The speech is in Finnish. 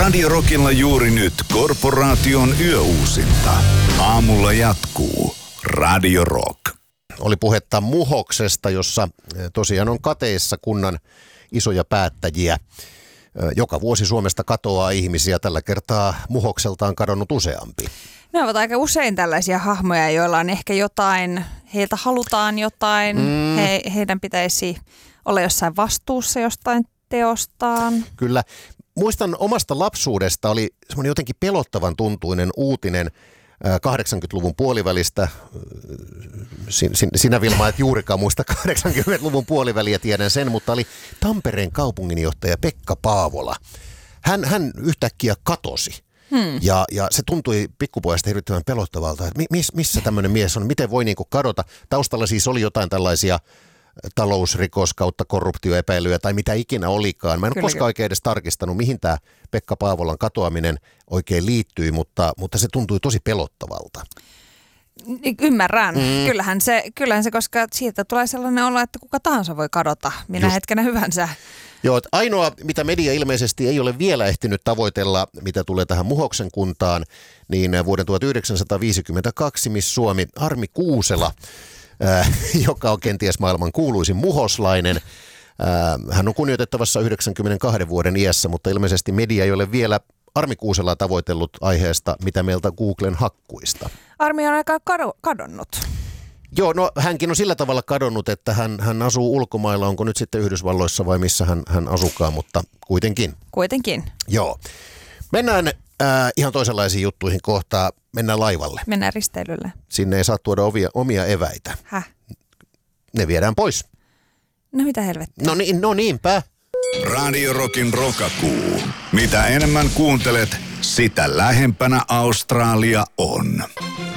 Radio Rockilla juuri nyt Korporaation yöuusinta. Aamulla jatkuu Radio Rock. Oli puhetta Muhoksesta, jossa tosiaan on kateissa kunnan isoja päättäjiä. Joka vuosi Suomesta katoaa ihmisiä. Tällä kertaa Muhokselta on kadonnut useampi. Ne ovat aika usein tällaisia hahmoja, joilla on ehkä jotain, heiltä halutaan jotain, heidän pitäisi olla jossain vastuussa jostain teostaan. Kyllä. Muistan omasta lapsuudesta, oli semmoinen jotenkin pelottavan tuntuinen uutinen 80-luvun puolivälistä. Sinä Vilma et juurikaan muista 80-luvun puoliväliä, tiedän sen, mutta oli Tampereen kaupunginjohtaja Pekka Paavola. Hän yhtäkkiä katosi. Ja se tuntui pikkupojasta hirvittävän pelottavalta, että missä tämmöinen mies on, miten voi niinku kadota. Taustalla siis oli jotain tällaisia talousrikos kautta korruptioepäilyjä tai mitä ikinä olikaan. Mä en ole koskaan oikein edes tarkistanut, mihin tämä Pekka Paavolan katoaminen oikein liittyi, mutta se tuntui tosi pelottavalta. Ymmärrän. Kyllähän se, koska siitä tulee sellainen olo, että kuka tahansa voi kadota minä hetkenä hyvänsä. Joo, ainoa, mitä media ilmeisesti ei ole vielä ehtinyt tavoitella, mitä tulee tähän Muhoksen kuntaan, niin vuoden 1952 Miss Suomi Armi Kuusela, joka on kenties maailman kuuluisin muhoslainen. Hän on kunnioitettavassa 92 vuoden iässä, mutta ilmeisesti media ei ole vielä Armi Kuuselaa tavoitellut aiheesta, mitä meiltä Googlen hakkuista. Armi on aika kadonnut. Joo, no hänkin on sillä tavalla kadonnut, että hän asuu ulkomailla, onko nyt sitten Yhdysvalloissa vai missä hän asukaan, mutta kuitenkin. Kuitenkin. Joo. Mennään ihan toisenlaisiin juttuihin kohtaa. Mennään laivalle. Mennään risteilylle. Sinne ei saa tuoda omia eväitä. Häh? Ne viedään pois. No mitä helvettiä? No niinpä. Radio Rockin rokakuu. Mitä enemmän kuuntelet, sitä lähempänä Australia on.